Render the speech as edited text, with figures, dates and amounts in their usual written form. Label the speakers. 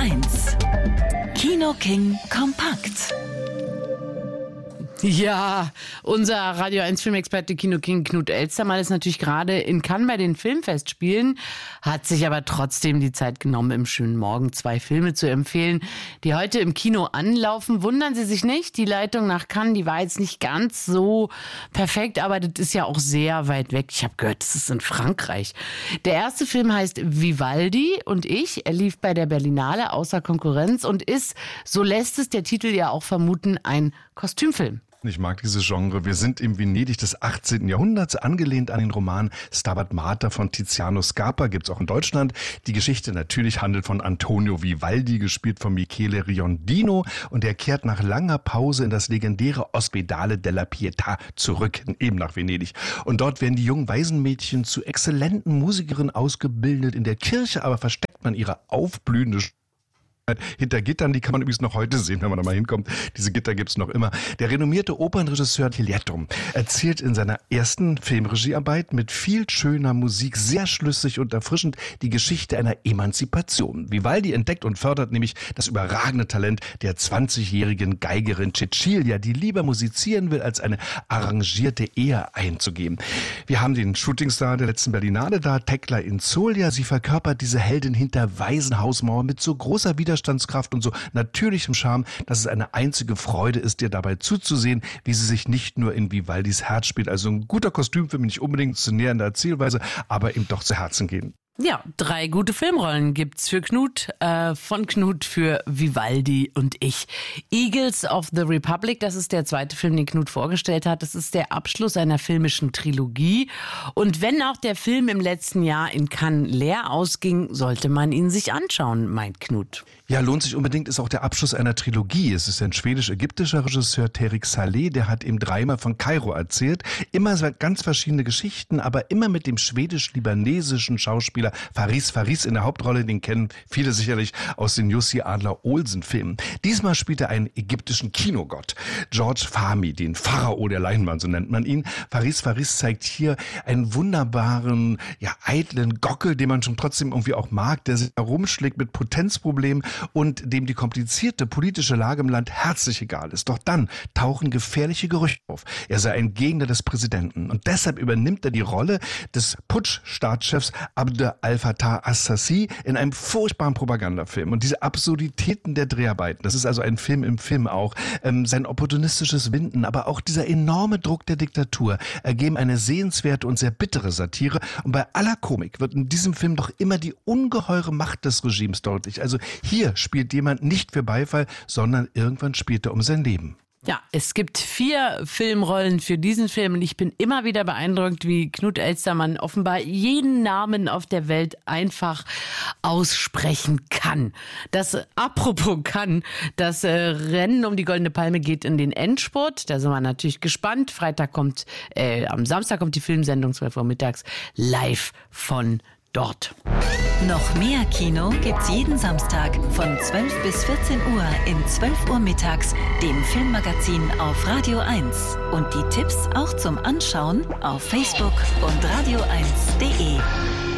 Speaker 1: 1. Kino King kompakt.
Speaker 2: Ja, unser Radio 1 Filmexperte Kino King Knut Elstermann ist natürlich gerade in Cannes bei den Filmfestspielen, hat sich aber trotzdem die Zeit genommen, im schönen Morgen 2 Filme zu empfehlen, die heute im Kino anlaufen. Wundern Sie sich nicht, die Leitung nach Cannes, die war jetzt nicht ganz so perfekt, aber das ist ja auch sehr weit weg. Ich habe gehört, das ist in Frankreich. Der erste Film heißt Vivaldi und ich. Er lief bei der Berlinale außer Konkurrenz und ist, so lässt es der Titel ja auch vermuten, ein Kostümfilm.
Speaker 3: Ich mag dieses Genre. Wir sind im Venedig des 18. Jahrhunderts, angelehnt an den Roman Stabat Mater von Tiziano Scarpa, gibt's auch in Deutschland. Die Geschichte natürlich handelt von Antonio Vivaldi, gespielt von Michele Riondino, und er kehrt nach langer Pause in das legendäre Ospedale della Pietà zurück, eben nach Venedig. Und dort werden die jungen Waisenmädchen zu exzellenten Musikerinnen ausgebildet. In der Kirche aber versteckt man ihre aufblühende hinter Gittern, die kann man übrigens noch heute sehen, wenn man da mal hinkommt. Diese Gitter gibt's noch immer. Der renommierte Opernregisseur Tiglietto erzählt in seiner ersten Filmregiearbeit mit viel schöner Musik, sehr schlüssig und erfrischend, die Geschichte einer Emanzipation. Vivaldi entdeckt und fördert nämlich das überragende Talent der 20-jährigen Geigerin Cecilia, die lieber musizieren will, als eine arrangierte Ehe einzugehen. Wir haben den Shootingstar der letzten Berlinale da, Tekla Inzolia. Sie verkörpert diese Heldin hinter Waisenhausmauern mit so großer Widerstandskraft und so natürlichem Charme, dass es eine einzige Freude ist, dir dabei zuzusehen, wie sie sich nicht nur in Vivaldis Herz spielt. Also ein guter Kostümfilm, nicht unbedingt zu näher in der Erzählweise, aber ihm doch zu Herzen gehen.
Speaker 2: Ja, 3 gute Filmrollen gibt's für Knut, von Knut für Vivaldi und ich. Eagles of the Republic, das ist der zweite Film, den Knut vorgestellt hat. Das ist der Abschluss einer filmischen Trilogie. Und wenn auch der Film im letzten Jahr in Cannes leer ausging, sollte man ihn sich anschauen, meint Knut.
Speaker 3: Ja, lohnt sich unbedingt, ist auch der Abschluss einer Trilogie. Es ist ein schwedisch-ägyptischer Regisseur, Terik Saleh, der hat ihm dreimal von Kairo erzählt. Immer ganz verschiedene Geschichten, aber immer mit dem schwedisch-libanesischen Schauspieler Faris in der Hauptrolle. Den kennen viele sicherlich aus den Jussi Adler-Olsen-Filmen. Diesmal spielt er einen ägyptischen Kinogott, George Fahmy, den Pharao der Leinwand, so nennt man ihn. Faris zeigt hier einen wunderbaren, eitlen Gockel, den man schon trotzdem irgendwie auch mag, der sich herumschlägt mit Potenzproblemen und dem die komplizierte politische Lage im Land herzlich egal ist. Doch dann tauchen gefährliche Gerüchte auf. Er sei ein Gegner des Präsidenten und deshalb übernimmt er die Rolle des Putschstaatschefs Abdel Al-Fattah Assassi in einem furchtbaren Propagandafilm. Und diese Absurditäten der Dreharbeiten, das ist also ein Film im Film auch, sein opportunistisches Winden, aber auch dieser enorme Druck der Diktatur ergeben eine sehenswerte und sehr bittere Satire. Und bei aller Komik wird in diesem Film doch immer die ungeheure Macht des Regimes deutlich. Also hier spielt jemand nicht für Beifall, sondern irgendwann spielt er um sein Leben.
Speaker 2: Ja, es gibt 4 Filmrollen für diesen Film und ich bin immer wieder beeindruckt, wie Knut Elstermann offenbar jeden Namen auf der Welt einfach aussprechen kann. Das, apropos kann, das Rennen um die Goldene Palme geht in den Endspurt. Da sind wir natürlich gespannt. Am Samstag kommt die Filmsendung 12 Uhr mittags live von dort.
Speaker 1: Noch mehr Kino gibt's jeden Samstag von 12 bis 14 Uhr in 12 Uhr mittags, dem Filmmagazin auf Radio 1. Und die Tipps auch zum Anschauen auf Facebook und radio1.de.